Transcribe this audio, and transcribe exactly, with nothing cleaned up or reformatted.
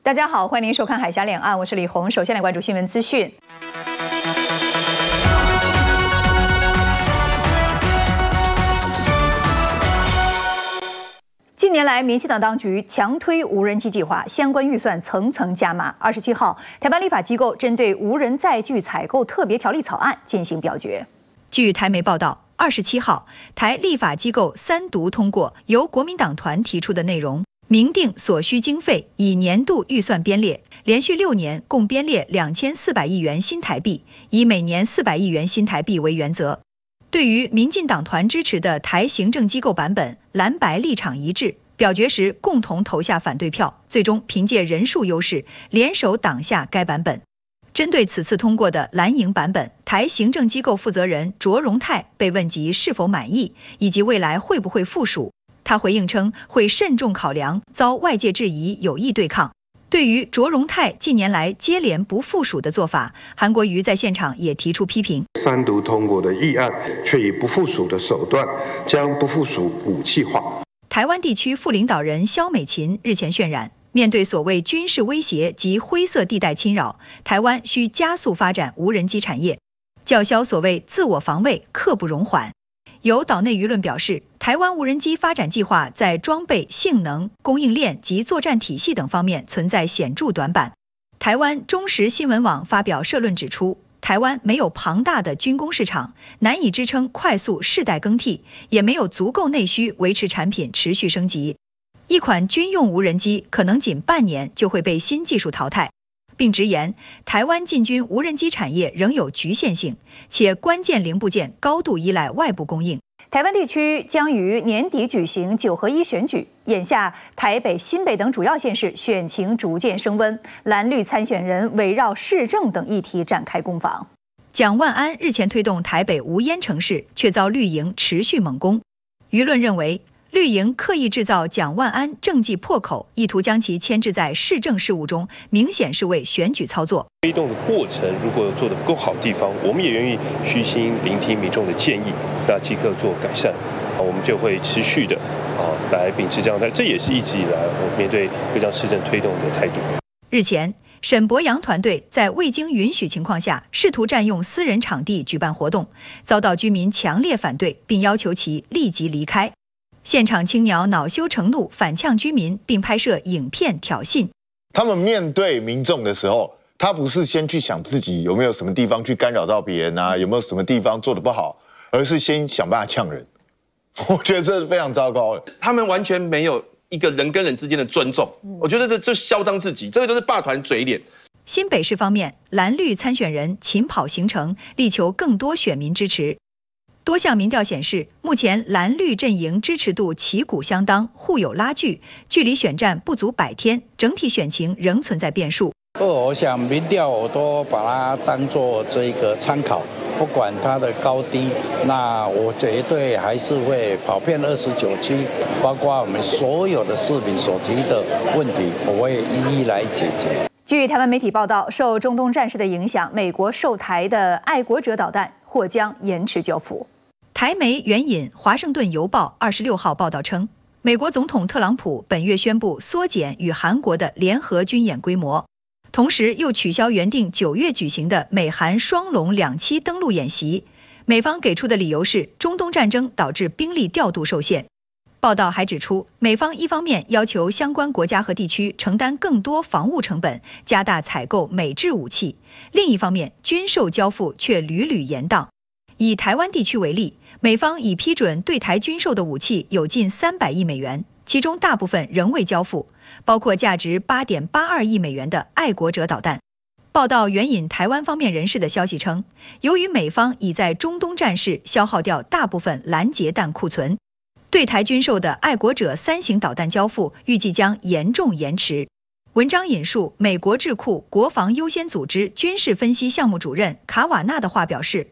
大家好，欢迎您收看《海峡两岸》，我是李红。首先来关注新闻资讯。近年来，民进党当局强推无人机计划，相关预算层层加码。二十七号，台湾立法机构针对无人载具采购特别条例草案进行表决。 据台媒报道，二十七号，台立法机构三读通过由国民党团提出的内容。 明定所需经费，以年度预算编列，连续六年共编列两千四百亿元新台币，以每年四百亿元新台币为原则。对于民进党团支持的台行政机构版本，蓝白立场一致，表决时共同投下反对票，最终凭借人数优势联手挡下该版本。针对此次通过的蓝营版本，台行政机构负责人卓荣泰被问及是否满意，以及未来会不会复属。 他回应称会慎重考量，遭外界质疑有意对抗。对于卓荣泰近年来接连不附属的做法，韩国瑜在现场也提出批评。 三读通过的议案，却以不附属的手段将不附属武器化。 台湾地区副领导人萧美琴日前渲染，面对所谓军事威胁及灰色地带侵扰，台湾需加速发展无人机产业，叫嚣所谓自我防卫，刻不容缓。 有岛内舆论表示，台湾无人机发展计划在装备、性能、供应链及作战体系等方面存在显著短板。台湾中时新闻网发表社论指出，台湾没有庞大的军工市场，难以支撑快速世代更替，也没有足够内需维持产品持续升级。一款军用无人机可能仅半年就会被新技术淘汰。 并直言，台湾进军无人机产业仍有局限性，且关键零部件高度依赖外部供应。 台湾地区将于年底举行九合一选举，眼下台北、新北等主要县市选情逐渐升温，蓝绿参选人围绕市政等议题展开攻防。 蒋万安日前推动台北无烟城市，却遭绿营持续猛攻。舆论认为， 绿营刻意制造蒋万安政绩破口，意图将其牵制在市政事务中，明显是为选举操作。 推动的过程如果有做得不够好的地方，我们也愿意虚心聆听民众的建议，那即刻做改善。我们就会持续的啊来秉持这样态，这也是一直以来我面对各项市政推动的态度。 日前，沈博阳团队在未经允许情况下，试图占用私人场地举办活动，遭到居民强烈反对，并要求其立即离开。 现场青鸟恼羞成怒，反呛居民，并拍摄影片挑衅。 他们面对民众的时候，他不是先去想自己有没有什么地方去干扰到别人啊，有没有什么地方做得不好，而是先想办法呛人。我觉得这是非常糟糕的。 他们完全没有一个人跟人之间的尊重，我觉得这这嚣张自己，这个就是霸团嘴脸。 新北市方面，蓝绿参选人勤跑行程，力求更多选民支持。 多项民调显示，目前蓝绿阵营支持度旗鼓相当，互有拉锯，距离选战不足百天，整体选情仍存在变数。 我想民调我都把它当作这个参考，不管它的高低，那我绝对还是会跑遍二十九区，包括我们所有的市民所提的问题，我会一一来解决。 据台湾媒体报道，受中东战事的影响，美国售台的爱国者导弹或将延迟交付。 台媒援引《华盛顿邮报》二十六号报道称，美国总统特朗普本月宣布缩减与韩国的联合军演规模，同时又取消原定九月举行的美韩双龙两栖登陆演习。美方给出的理由是，中东战争导致兵力调度受限。 报道还指出，美方一方面要求相关国家和地区承担更多防务成本，加大采购美制武器；另一方面，军售交付却屡屡延宕。以台湾地区为例，美方已批准对台军售的武器有近三百亿美元，其中大部分仍未交付，包括价值八点八二亿美元的爱国者导弹。报道援引台湾方面人士的消息称，由于美方已在中东战事消耗掉大部分拦截弹库存。 对台军售的爱国者三型导弹交付预计将严重延迟。文章引述美国智库国防优先组织军事分析项目主任卡瓦纳的话表示，